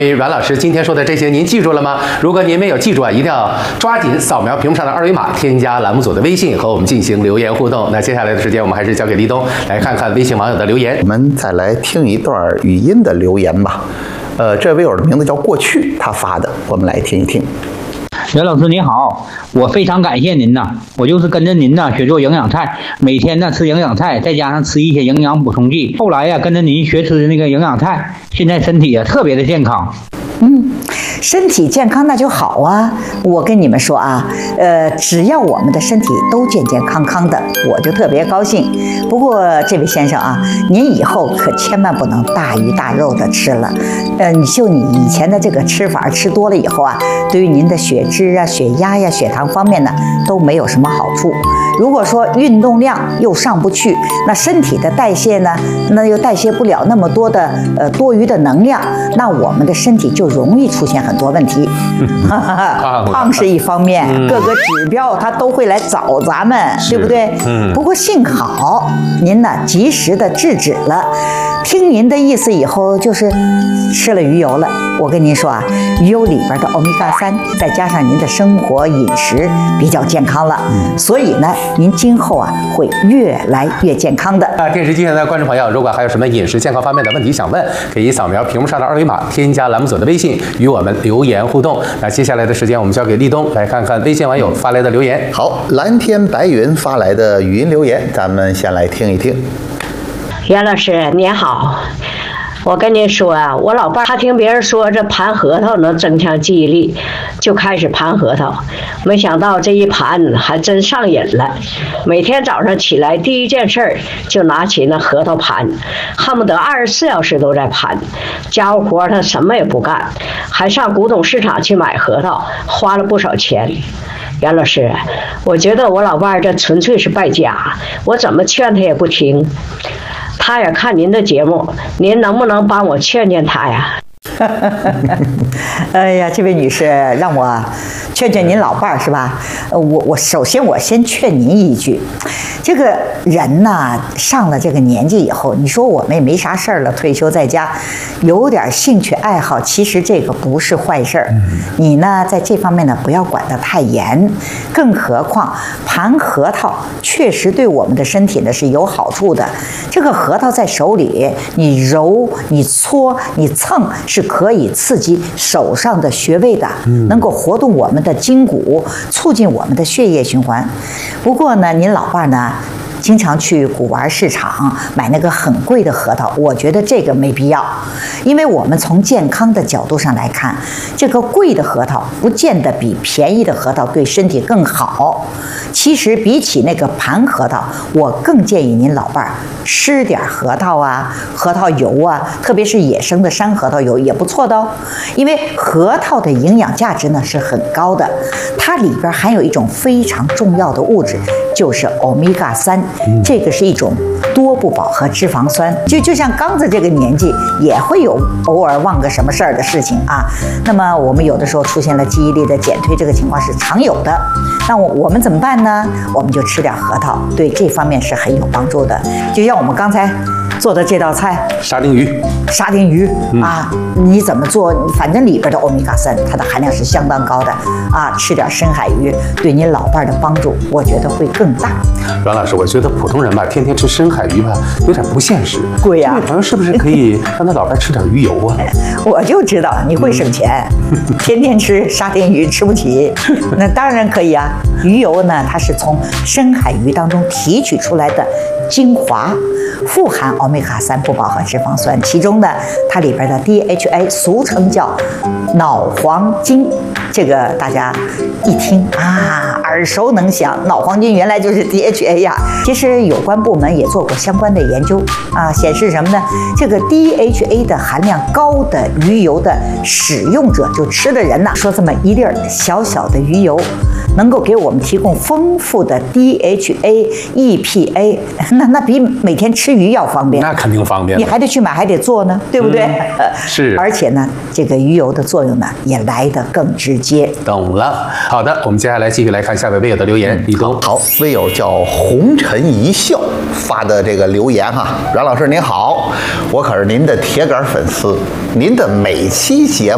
阮老师今天说的这些您记住了吗？如果您没有记住啊，一定要抓紧扫描屏幕上的二维码，添加栏目组的微信和我们进行留言互动。那接下来的时间我们还是交给立冬来看看微信网友的留言。 我们再来听一段语音的留言吧。这位友的名字叫过去，他发的，我们来听一听。 袁老师你好，我非常感谢您呐，我就是跟着您呐学做营养菜，每天呢吃营养菜，再加上吃一些营养补充剂。后来呀跟着您学吃那个营养菜，现在身体啊特别的健康。 身体健康那就好啊！我跟你们说啊，只要我们的身体都健健康康的，我就特别高兴。不过这位先生啊，您以后可千万不能大鱼大肉的吃了。你以前的这个吃法吃多了以后啊，对于您的血脂啊、血压呀、血糖方面呢都没有什么好处。如果说运动量又上不去，那身体的代谢呢，那又代谢不了那么多的多余的能量，那我们的身体就容易出现很多问题。胖是一方面，各个指标它都会来找咱们，对不对？不过幸好您呢及时的制止了。听您的意思以后就是吃了鱼油了。我跟您说啊，鱼油里边的欧米伽3，再加上您的生活饮食比较健康了，所以呢，您今后啊会越来越健康的。 电视机前的观众朋友，如果还有什么饮食健康方面的问题想问，可以扫描屏幕上的二维码，添加栏目组的微信与我们留言互动。那接下来的时间，我们交给立冬来看看微信网友发来的留言。 好，蓝天白云发来的语音留言，咱们先来听一听。 袁老师您好，我跟您说啊，我老伴他听别人说这盘核桃能增强记忆力，就开始盘核桃，没想到这一盘还真上瘾了。每天早上起来第一件事就拿起那核桃盘，恨不得24小时都在盘。家务活他什么也不干，还上古董市场去买核桃，花了不少钱。袁老师，我觉得我老伴这纯粹是败家，我怎么劝他也不听。他也看您的节目，您能不能帮我劝劝他呀？ 哎呀，这位女士，让我劝劝您老伴儿是吧？我首先先劝您一句，这个人呐，上了这个年纪以后，你说我们也没啥事儿了，退休在家，有点兴趣爱好，其实这个不是坏事儿。你呢，在这方面呢，不要管得太严。更何况盘核桃确实对我们的身体呢是有好处的。这个核桃在手里，你揉、你搓、你蹭，是可以刺激手上的穴位的，能够活动我们的筋骨，促进我们的血液循环。不过呢，您老伴呢，经常去古玩市场买那个很贵的核桃，我觉得这个没必要，因为我们从健康的角度上来看，这个贵的核桃不见得比便宜的核桃对身体更好。其实比起那个盘核桃，我更建议您老伴儿吃点核桃啊、核桃油啊，特别是野生的山核桃油也不错的哦。因为核桃的营养价值呢是很高的，它里边含有一种非常重要的物质，就是欧米伽3，这个是一种多不饱和脂肪酸。就像刚子这个年纪，也会有偶尔忘个什么事儿的事情啊。那么我们有的时候出现了记忆力的减退，这个情况是常有的。那我们怎么办呢？我们就吃点核桃，对这方面是很有帮助的。就像我们刚才做的这道菜， 沙丁鱼啊，你怎么做？反正里边的欧米伽3，它的含量是相当高的啊。吃点深海鱼，对您老伴的帮助，我觉得会更大。 阮老师，我觉得普通人吧，天天吃深海鱼吧，有点不现实。 贵呀！ 这位朋友是不是可以让他老伴吃点鱼油啊？ 我就知道你会省钱，天天吃沙丁鱼吃不起，那当然可以啊。鱼油呢，它是从深海鱼当中提取出来的精华，富含欧米伽3不饱和脂肪酸，其中呢，它里边的 DHA 俗称叫脑黄金，这个大家一听啊，耳熟能详，脑黄金原来就是 DHA 呀。其实有关部门也做过相关的研究啊，显示什么呢？这个 DHA 的含量高的鱼油的使用者，就吃的人呐，说这么一粒小小的鱼油，能够给我们提供丰富的 DHA、EPA， 那比每天吃鱼要方便。 那肯定方便， 你还得去买，还得做呢，对不对？ 是。 而且呢，这个鱼油的作用呢，也来得更直接。 懂了。好的，我们接下来继续来看下位微友的留言。立冬， 好，微友叫红尘一笑发的这个留言哈，阮老师您好，我可是您的铁杆粉丝，您的每期节